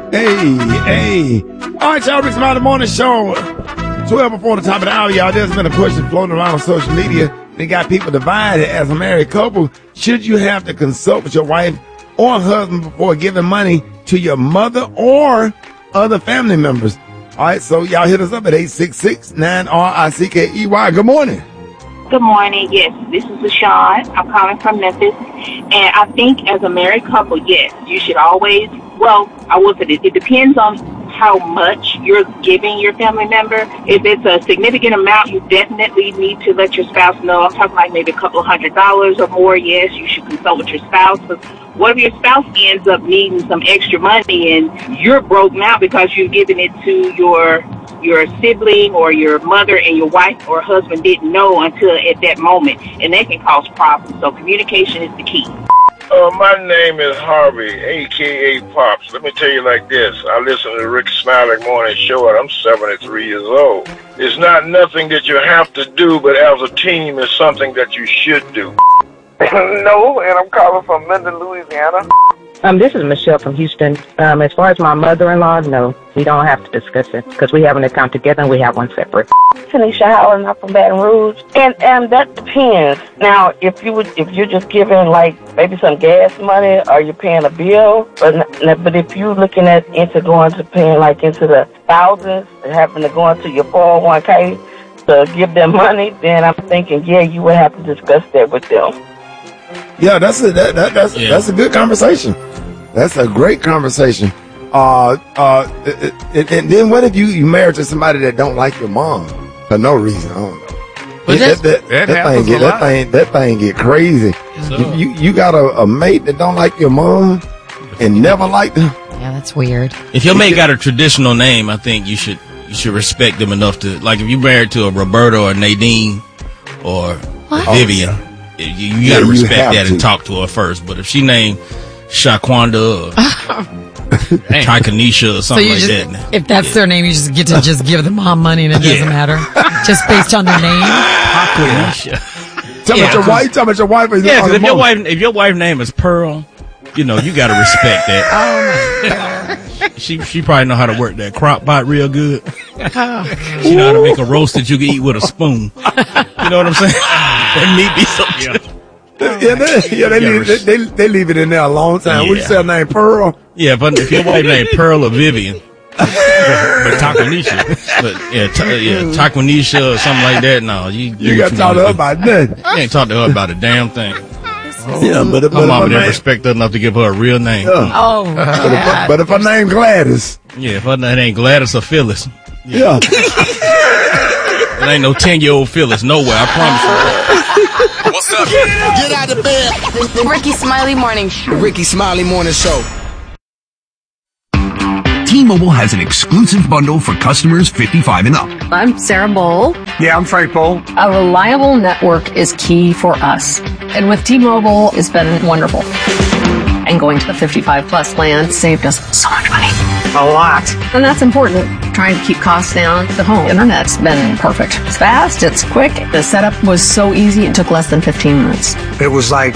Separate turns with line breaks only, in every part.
Hey. All right, y'all, Rick Smiley Morning Show. 12 before the top of the hour, y'all. There's been a question floating around on social media. They got people divided as a married couple. Should you have to consult with your wife or husband before giving money to your mother or other family members? All right, so y'all hit us up at 866-9RICKEY. Good morning.
Good morning. Yes, this is LaShawn. I'm calling from Memphis. And I think as a married couple, yes, you should always, I will say this, it depends on how much you're giving your family member. If it's a significant amount, you definitely need to let your spouse know. I'm talking like maybe a couple of $100s or more. Yes, you should consult with your spouse. But what if your spouse ends up needing some extra money and you're broke now because you've given it to your sibling or your mother and your wife or husband didn't know until at that moment, and that can cause problems. So communication is the key.
My name is Harvey, a.k.a. Pops. Let me tell you like this. I listen to the Rick Smiley Morning Show, and I'm 73 years old. It's not nothing that you have to do, but as a team, it's something that you should do. No, and I'm calling from Minden, Louisiana.
This is Michelle from Houston. As far as my mother-in-law, no, we don't have to discuss it because we have an account together and we have one separate.
Tanisha Howland, I'm from Baton Rouge, and that depends. Now, if you're just giving like maybe some gas money, or you're paying a bill, but if you're looking at into paying like into the thousands, and having to go into your 401k to give them money, then I'm thinking, you would have to discuss that with them.
Yeah, that's a good conversation. That's a great conversation. And then what if you married to somebody that don't like your mom for no reason? I don't know. That thing get crazy. So. You got a mate that don't like your mom and never liked her.
Yeah, that's weird.
If your mate got a traditional name, I think you should respect them enough to, like, if you married to a Roberta or Nadine or Vivian. You got to respect that and talk to her first. But if she named Shaquanda or Taikanisha or something like that.
If that's their name, you just get to just give the mom money and it doesn't matter. Just based on their name.
Taikanisha.
Tell me your wife.
If your wife's name is Pearl, you got to respect that.
Oh my God.
She probably know how to work that crock pot real good. She know how to make a roast that you can eat with a spoon. You know what I'm saying? That meat be so good.
They leave it in there a long time. What you say her name, Pearl?
Yeah, but if your wife named Pearl or Vivian, but Taquanisha, Taquanisha or something like that, no. You
got to talk to her about nothing.
You ain't talk to her about a damn thing.
Yeah, but
her mama didn't respect her enough to give her a real name.
But if her name Gladys.
Yeah, if her name ain't Gladys or Phyllis.
Yeah.
It ain't no 10-year-old Phyllis nowhere, I promise you.
What's up? Get out of bed.
Ricky Smiley Morning Show.
Ricky Smiley Morning Show.
T-Mobile has an exclusive bundle for customers 55 and up.
I'm Sarah Bowl.
Yeah, I'm Frank Bowl.
A reliable network is key for us. And with T-Mobile, it's been wonderful. And going to the 55 plus plan saved us so much money.
A lot.
And that's important. Trying to keep costs down. The home internet's been perfect. It's fast, it's quick. The setup was so easy, it took less than 15 minutes.
It was like,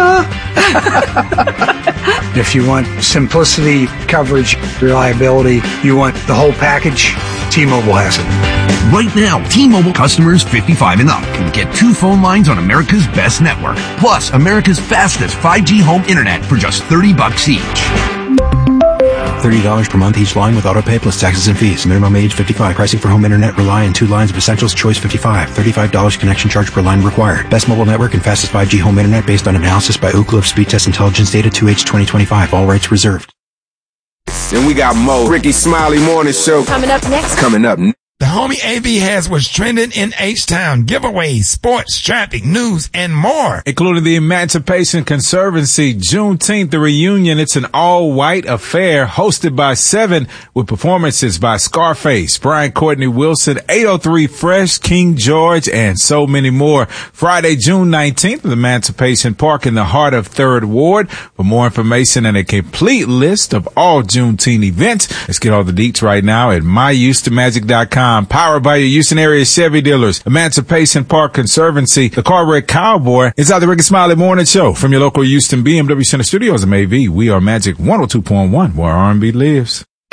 If you want simplicity, coverage, reliability, you want the whole package, T-Mobile has it.
Right now, T-Mobile customers 55 and up can get 2 phone lines on America's best network, plus America's fastest 5G home internet for just $30 each.
$30 per month each line with autopay plus taxes and fees. Minimum age 55. Pricing for home internet rely on 2 lines of Essentials Choice 55. $35 connection charge per line required. Best mobile network and fastest 5G home internet based on analysis by Ookla of Speed Test Intelligence data 2H 2025. All rights reserved.
And we got more Ricky Smiley Morning Show.
Coming up next.
The Homie AV has what's trending in H-Town. Giveaways, sports, traffic, news, and more.
Including the Emancipation Conservancy, Juneteenth, the reunion. It's an all-white affair hosted by 7 with performances by Scarface, Brian Courtney Wilson, 803 Fresh, King George, and so many more. Friday, June 19th at Emancipation Park in the heart of 3rd Ward. For more information and a complete list of all Juneteenth events, let's get all the deets right now at myHoustonMagic.com. Powered by your Houston area Chevy dealers. Emancipation Park Conservancy. The Car Wreck Cowboy. Inside the Ricky Smiley Morning Show from your local Houston BMW Center Studios in AV. We are Magic 102.1 where R&B lives.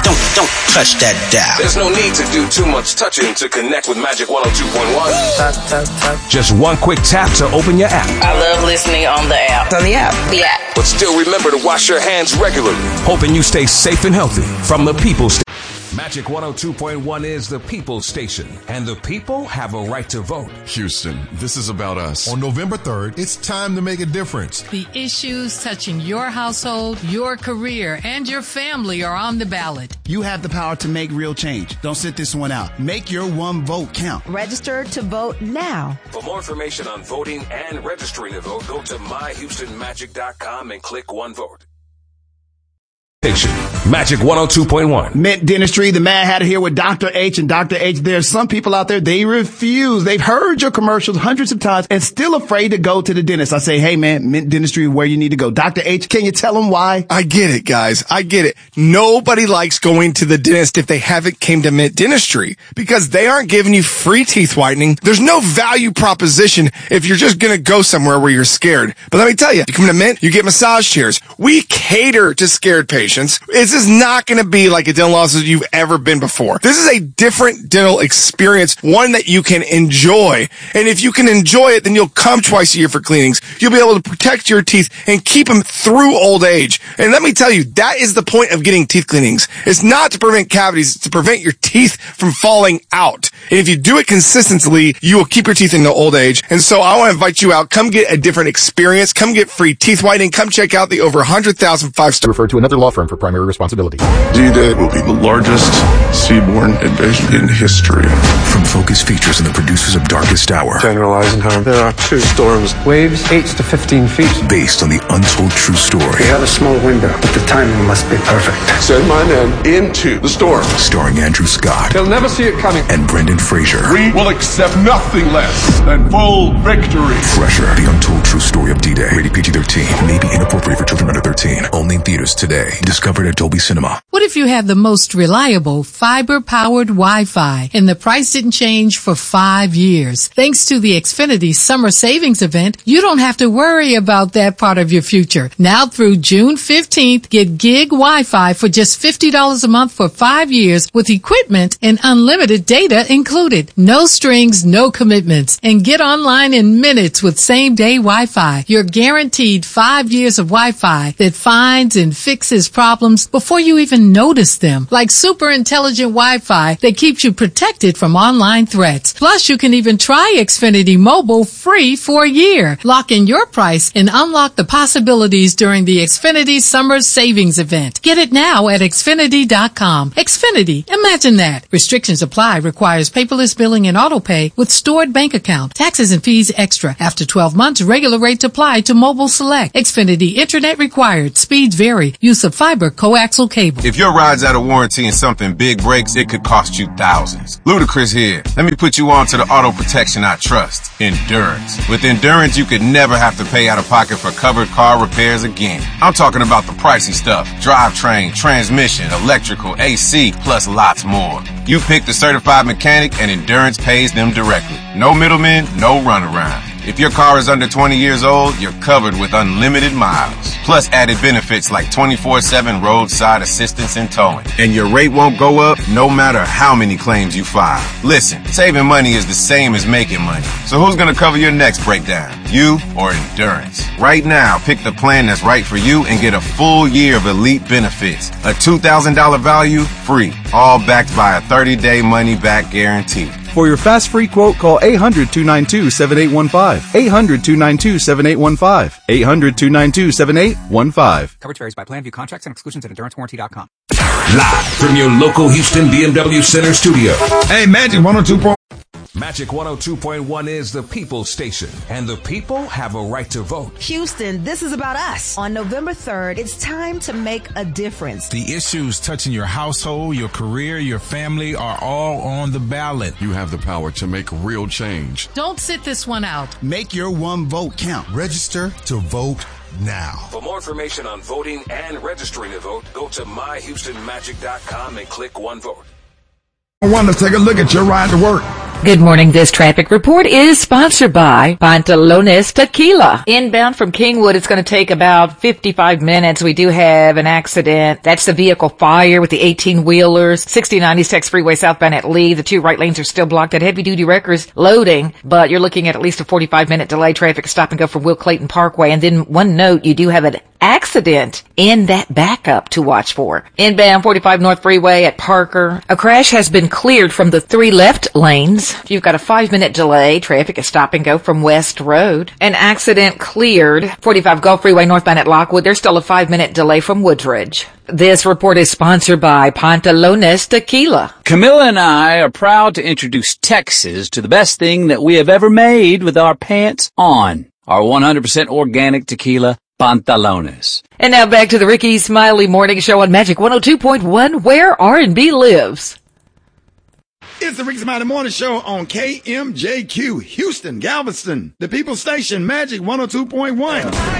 Don't touch that dial.
There's no need to do too much touching to connect with Magic 102.1. Just one quick tap to open your app.
I love listening on the app.
On the app. But still remember to wash your hands regularly, hoping you stay safe and healthy from the People Station. Magic 102.1 is the People Station, and the people have a right to vote.
Houston, this is about us. On November 3rd, it's time to make a difference.
The issues touching your household, your career, and your family are on the ballot.
You have the power to make real change. Don't sit this one out. Make your one vote count.
Register to vote now.
For more information on voting and registering to vote, go to myhoustonmagic.com and click One Vote. Magic 102.1.
Mint Dentistry, the Mad Hatter here with Dr. H. And Dr. H, there's some people out there, they refuse. They've heard your commercials hundreds of times and still afraid to go to the dentist. I say, hey man, Mint Dentistry, where you need to go. Dr. H, can you tell them why?
I get it, guys. I get it. Nobody likes going to the dentist if they haven't came to Mint Dentistry because they aren't giving you free teeth whitening. There's no value proposition if you're just going to go somewhere where you're scared. But let me tell you, you come to Mint, you get massage chairs. We cater to scared patients. This is not going to be like a dental office you've ever been before. This is a different dental experience, one that you can enjoy. And if you can enjoy it, then you'll come twice a year for cleanings. You'll be able to protect your teeth and keep them through old age. And let me tell you, that is the point of getting teeth cleanings. It's not to prevent cavities, it's to prevent your teeth from falling out. And if you do it consistently, you will keep your teeth into old age. And so I want to invite you out. Come get a different experience. Come get free teeth whitening. Come check out the over 100,000 5-star.
Refer to another law firm for primary responsibility.
D-Day will be the largest seaborne invasion in history.
From Focus Features and the producers of Darkest Hour.
General Eisenhower, there are 2 storms. Waves 8 to 15 feet.
Based on the untold true story.
We have a small window, but the timing must be perfect.
Send my men into the storm.
Starring Andrew Scott.
They'll never see it coming.
And Brendan Fraser.
We will accept nothing less than full victory.
Fresher, the untold true story of D-Day. Rated PG-13. May be inappropriate for children under 13. Only in theaters today. Discovered at Dolby Cinema.
What if you had the most reliable fiber-powered Wi-Fi and the price didn't change for 5 years? Thanks to the Xfinity Summer Savings Event, you don't have to worry about that part of your future. Now through June 15th, get gig Wi-Fi for just $50 a month for 5 years with equipment and unlimited data included. No strings, no commitments, and get online in minutes with same-day Wi-Fi. You're guaranteed 5 years of Wi-Fi that finds and fixes problems before you even notice them, like super intelligent Wi-Fi that keeps you protected from online threats. Plus, you can even try Xfinity Mobile free for a year. Lock in your price and unlock the possibilities during the Xfinity Summer Savings Event. Get it now at Xfinity.com. Xfinity, imagine that. Restrictions apply. Requires paperless billing and auto pay with stored bank account. Taxes and fees extra. After 12 months, regular rates apply to Mobile Select. Xfinity Internet required. Speeds vary. Use of fiber coaxial cable.
If your ride's out of warranty and something big breaks, it could cost you thousands. Ludacris here. Let me put you on to the auto protection I trust. Endurance. With Endurance, you could never have to pay out of pocket for covered car repairs again. I'm talking about the pricey stuff. Drivetrain, transmission, electrical, AC, plus lots more. You pick the certified mechanic and Endurance pays them directly. No middlemen, no runaround. If your car is under 20 years old, you're covered with unlimited miles. Plus added benefits like 24/7 roadside assistance and towing. And your rate won't go up no matter how many claims you file. Listen, saving money is the same as making money. So who's gonna cover your next breakdown? You or Endurance? Right now, pick the plan that's right for you and get a full year of elite benefits. A $2,000 value, free. All backed by a 30-day money-back guarantee.
For your fast free quote, call 800-292-7815. 800-292-7815. 800-292-7815.
Coverage varies by plan. View contracts and exclusions at EnduranceWarranty.com.
Live from your local Houston BMW Center studio.
Hey, Magic 102.
Magic 102.1 is the People Station, and the people have a right to vote.
Houston, this is about us. On November 3rd, it's time to make a difference.
The issues touching your household, your career, your family are all on the ballot.
You have the power to make real change.
Don't sit this one out.
Make your one vote count.
Register to vote now.
For more information on voting and registering to vote, go to myhoustonmagic.com and click One Vote.
I want to take a look at your ride to work.
Good morning. This traffic report is sponsored by Pantalones Tequila. Inbound from Kingwood, it's going to take about 55 minutes. We do have an accident. That's the vehicle fire with the 18-wheelers. 6090 Tex Freeway southbound at Lee. The 2 right lanes are still blocked at heavy-duty wreckers loading, but you're looking at least a 45-minute delay. Traffic stop and go from Will Clayton Parkway. And then one note, you do have an accident in that backup to watch for. Inbound 45 North Freeway at Parker. A crash has been cleared from the 3 left lanes. You've got a 5-minute delay. Traffic is stop and go from West Road. An accident cleared. 45 Gulf Freeway northbound at Lockwood. There's still a 5-minute delay from Woodridge. This report is sponsored by Pantalones Tequila.
Camilla and I are proud to introduce Texas to the best thing that we have ever made with our pants on. Our 100% organic tequila, Pantalones.
And now back to the Ricky Smiley Morning Show on Magic 102.1, where R&B lives.
It's the Ricky Smiley Morning Show on KMJQ, Houston, Galveston, the People's Station, Magic 102.1.